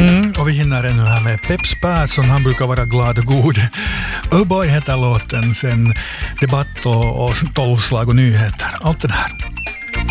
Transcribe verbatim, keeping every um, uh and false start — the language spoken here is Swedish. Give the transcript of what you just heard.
Mm, och vi hinner ännu här med Peps Persson. Han brukar vara glad och god. Oh boy heter låten. Sen debatt och, och tolvslag och nyheter. Allt det här.